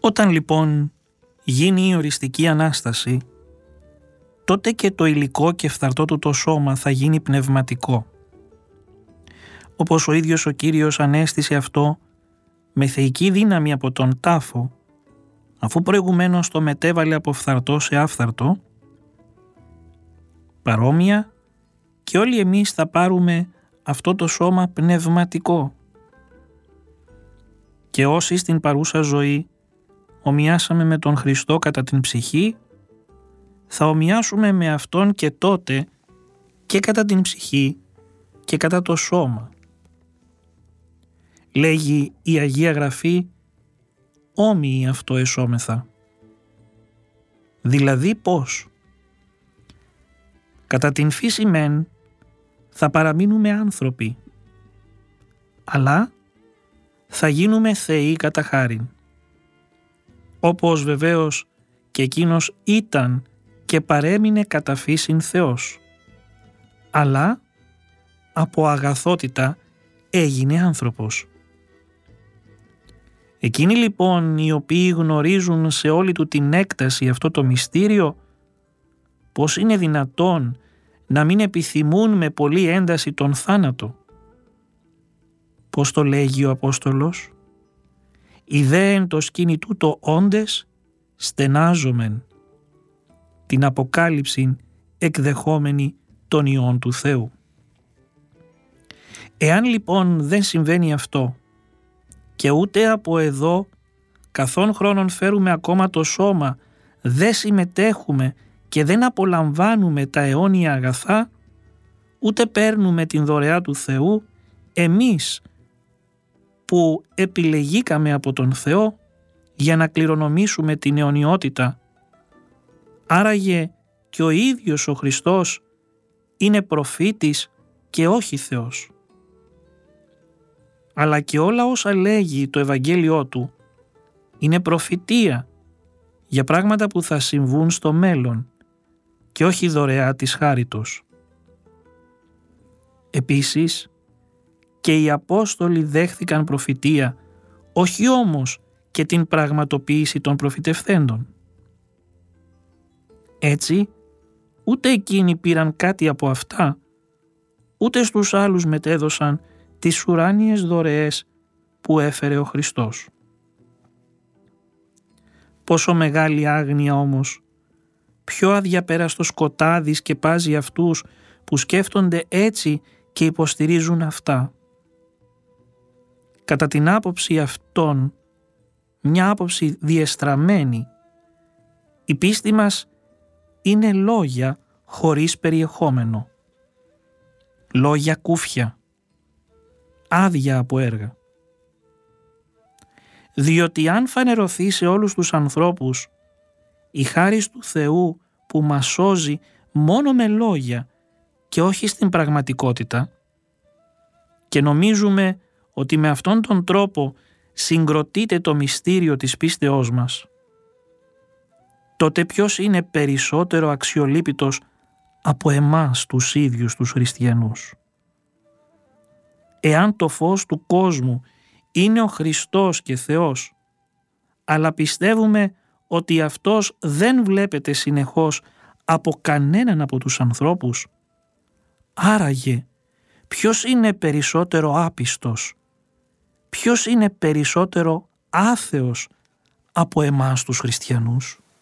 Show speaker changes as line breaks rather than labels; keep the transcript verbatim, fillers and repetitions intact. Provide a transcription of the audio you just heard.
Όταν λοιπόν γίνει η οριστική Ανάσταση, τότε και το υλικό και φθαρτό του το σώμα θα γίνει πνευματικό. Όπως ο ίδιος ο Κύριος ανέστησε αυτό με θεϊκή δύναμη από τον τάφο, αφού προηγουμένως το μετέβαλε από φθαρτό σε άφθαρτο, παρόμοια και όλοι εμείς θα πάρουμε αυτό το σώμα πνευματικό. Και όσοι στην παρούσα ζωή ομοιάσαμε με τον Χριστό κατά την ψυχή, θα ομοιάσουμε με Αυτόν και τότε και κατά την ψυχή και κατά το σώμα. Λέγει η Αγία Γραφή, όμοιοι αυτό εσώμεθα. Δηλαδή πώς? Κατά την φύση μεν θα παραμείνουμε άνθρωποι, αλλά θα γίνουμε θεοί κατά χάριν. Όπως βεβαίως και εκείνος ήταν και παρέμεινε κατά φύσιν Θεός, αλλά από αγαθότητα έγινε άνθρωπος. Εκείνοι λοιπόν οι οποίοι γνωρίζουν σε όλη του την έκταση αυτό το μυστήριο, πώς είναι δυνατόν να μην επιθυμούν με πολλή ένταση τον θάνατο? Πώς το λέγει ο Απόστολος? «Ιδέεν το σκήνη τούτο όντες στενάζομεν», την αποκάλυψη εκδεχόμενη των ιών του Θεού. Εάν λοιπόν δεν συμβαίνει αυτό και ούτε από εδώ καθόν χρόνων φέρουμε ακόμα το σώμα, δεν συμμετέχουμε και δεν απολαμβάνουμε τα αιώνια αγαθά, ούτε παίρνουμε την δωρεά του Θεού, εμείς που επιλεγήκαμε από τον Θεό για να κληρονομήσουμε την αιωνιότητα. Άραγε και ο ίδιος ο Χριστός είναι προφήτης και όχι Θεός. Αλλά και όλα όσα λέγει το Ευαγγέλιό του είναι προφητεία για πράγματα που θα συμβούν στο μέλλον και όχι δωρεά της χάριτος. Επίσης και οι Απόστολοι δέχθηκαν προφητεία, όχι όμως και την πραγματοποίηση των προφητευθέντων. Έτσι, ούτε εκείνοι πήραν κάτι από αυτά, ούτε στους άλλους μετέδωσαν τις ουράνιες δωρεές που έφερε ο Χριστός. Πόσο μεγάλη άγνοια όμως, πιο αδιαπέραστο σκοτάδι σκεπάζει αυτούς που σκέφτονται έτσι και υποστηρίζουν αυτά. Κατά την άποψη αυτών, μια άποψη διεστραμμένη, η πίστη μας είναι λόγια χωρίς περιεχόμενο. Λόγια κούφια, άδεια από έργα. Διότι αν φανερωθεί σε όλους τους ανθρώπους η χάρις του Θεού που μας σώζει μόνο με λόγια και όχι στην πραγματικότητα, και νομίζουμε ότι με αυτόν τον τρόπο συγκροτείται το μυστήριο της πίστεώς μας, τότε ποιος είναι περισσότερο αξιολύπητος από εμάς τους ίδιους τους χριστιανούς? Εάν το φως του κόσμου είναι ο Χριστός και Θεός, αλλά πιστεύουμε ότι Αυτός δεν βλέπεται συνεχώς από κανέναν από τους ανθρώπους, άραγε ποιος είναι περισσότερο άπιστος, ποιος είναι περισσότερο άθεος από εμάς τους χριστιανούς?